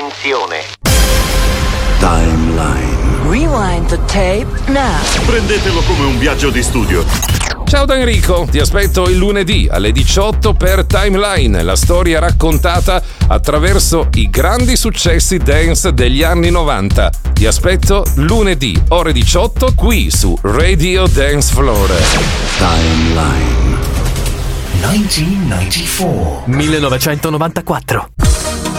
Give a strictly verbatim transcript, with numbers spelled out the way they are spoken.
Attenzione. Timeline. Rewind the tape now. Prendetelo come un viaggio di studio. Ciao da Enrico, ti aspetto il lunedì alle diciotto per Timeline, la storia raccontata attraverso i grandi successi dance degli anni novanta. Ti aspetto lunedì, ore diciotto, qui su Radio Dance Floor. Timeline. millenovecentonovantaquattro.